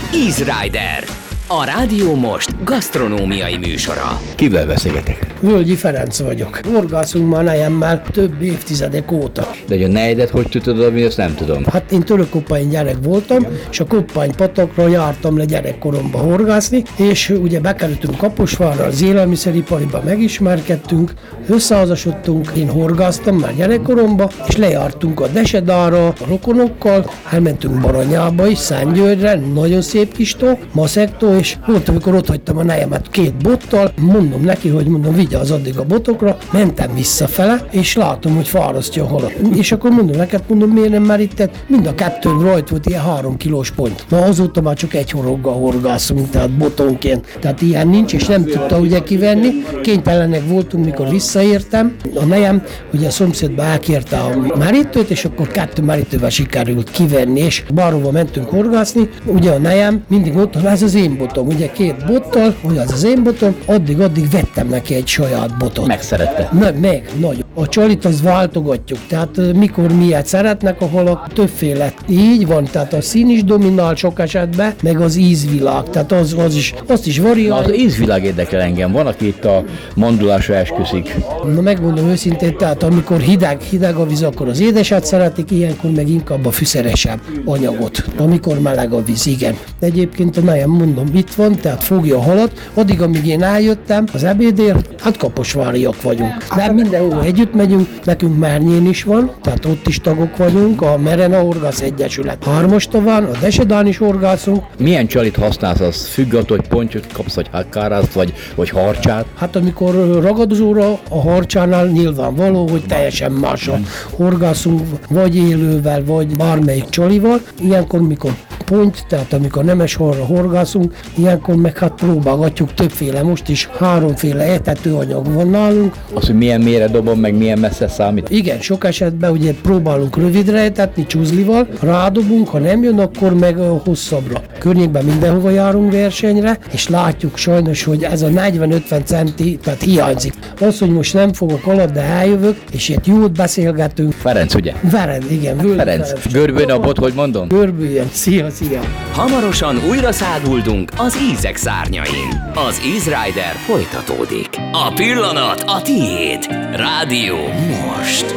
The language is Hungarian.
Easy Rider, a Rádió Most gasztronómiai műsora. Kivel beszélgetek? Völgyi Ferenc vagyok. Horgászunk már nejemmel több évtizedek óta. De hogy a nejedet hogy tudod adni, azt nem tudom. Hát én Törökkoppány gyerek voltam, és a Koppány patakra jártam le gyerekkoromba horgászni, és ugye bekerültünk Kaposvárra, az élelmiszeripariba megismerkedtünk, összeházasodtunk, én horgáztam már gyerekkoromba, és lejártunk a Desedára a rokonokkal, elmentünk Baranyába is, Szentgyörgyre, nagyon szép kis tó, maszek tó, és volt, amikor ott hagytam a nejemet 2 bottal, mondom neki, hogy vigyázz addig a botokra, mentem visszafele, és látom, hogy fárasztja a halat. És akkor mondom, miért nem már itt mind a kettőn rajt volt ilyen 3 kilós pont. Na azóta már csak egy horoggal horgászunk, tehát botonként. Tehát ilyen nincs, és nem tudta ugye kivenni. Kénytelenek voltunk, mikor visszaértem. A nejem ugye a szomszédba elkérte a merítőt, és akkor 2 merítővel sikerült kivenni, és bárhova mentünk horgászni. Ugye a nejem mindig mondta, ez az én botom, ugye 2 bottal, ugye ez az én botom, addig vettem neki egy saját botot. Megszerette. Nagyon. A csalit az váltogatjuk, tehát mikor miért szeretnek a halak, többféle. Így van, tehát a szín is dominál sok esetben, meg az ízvilág, tehát azt is variál. Az ízvilág érdekel engem, van, aki itt a mandulásra esküszik. Na megmondom őszintén, tehát amikor hideg a víz, akkor az édeset szeretik, ilyenkor meg inkább a fűszeresebb anyagot. Amikor meleg a víz, igen. De egyébként a nejem, mondom, itt van, tehát fogja a halat, addig, amíg én eljöttem az ebédért, hát kaposváriak vagyunk. De mindenhol együtt megyünk, nekünk Márnyén is van, tehát ott is tagok vagyunk, a Merena Horgász Egyesület 3-as taván, a Desedán is horgászunk. Milyen csalit használsz, az függ attól, hogy pontyot kapsz, vagy kárázt, vagy harcsát? Hát amikor ragadozóra a harcsánál nyilvánvaló, hogy teljesen más a horgászunk, vagy élővel, vagy bármelyik csalival. Ilyenkor, mikor pont, tehát amikor nemes halra horgászunk, ilyenkor meg hát próbálgatjuk többféle, most is 3 etetőanyag van nálunk. Az, hogy milyen mélyre dobom, meg milyen messze számít? Igen, sok esetben ugye próbálunk rövidre etetni csúzlival, rádobunk, ha nem jön, akkor meg hosszabbra. Környékben mindenhova járunk versenyre, és látjuk sajnos, hogy ez a 40-50 centi, tehát hiányzik. Az, hogy most nem fogok alatt, de eljövök, és itt jót beszélgetünk. Ferenc, ugye? Igen. Ferenc. Görbőn a bot, hogy mondom? Görbőjen, szia. Hamarosan újra száguldunk az ízek szárnyain. Az Easy Rider folytatódik. A pillanat a tiéd. Rádió most.